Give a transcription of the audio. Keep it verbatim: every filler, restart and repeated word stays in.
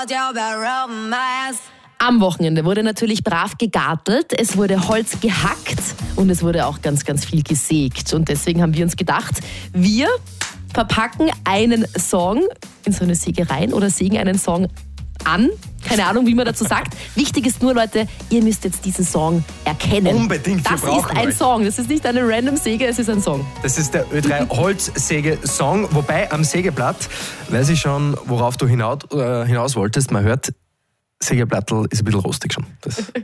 Am Wochenende wurde natürlich brav gegartelt, es wurde Holz gehackt und es wurde auch ganz, ganz viel gesägt. Und deswegen haben wir uns gedacht, wir verpacken einen Song in so eine Säge rein oder sägen einen Song an. Keine Ahnung, wie man dazu sagt. Wichtig ist nur, Leute, ihr müsst jetzt diesen Song erkennen. Unbedingt, wir Das brauchen ist ein euch. Song, das ist nicht eine random Säge, es ist ein Song. Das ist der Ö drei Holzsäge-Song, wobei am Sägeblatt, weiß ich schon, worauf du hinaus, äh, hinaus wolltest, man hört, Sägeblattl ist ein bisschen rostig schon. Das